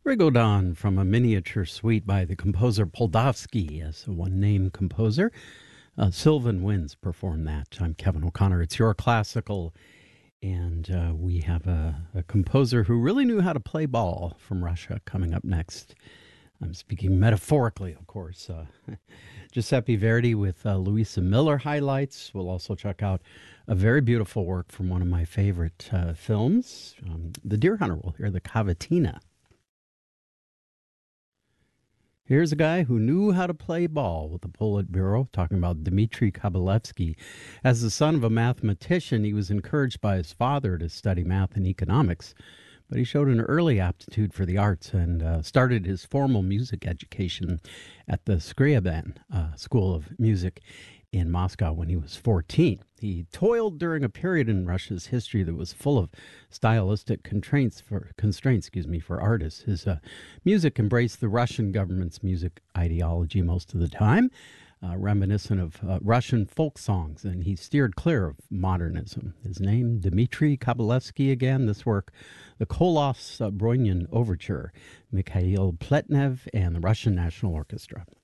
Rigodon from a miniature suite by the composer Poldavsky as a one-name composer. Sylvan Winds performed that. I'm Kevin O'Connor. It's Your Classical, and we have a composer who really knew how to play ball from Russia coming up next. I'm speaking metaphorically, of course. Giuseppe Verdi with Louisa Miller highlights. We'll also check out a very beautiful work from one of my favorite films. The Deer Hunter will hear the Cavatina. Here's a guy who knew how to play ball with the Politburo, talking about Dmitry Kabalevsky. As the son of a mathematician, he was encouraged by his father to study math and economics, but he showed an early aptitude for the arts and started his formal music education at the Scriabin School of Music in Moscow when he was 14. He toiled during a period in Russia's history that was full of stylistic constraints for artists. His music embraced the Russian government's music ideology most of the time, reminiscent of Russian folk songs, and he steered clear of modernism. His name, Dmitry Kabalevsky again. This work, the Kolos Bronian Overture, Mikhail Pletnev and the Russian National Orchestra.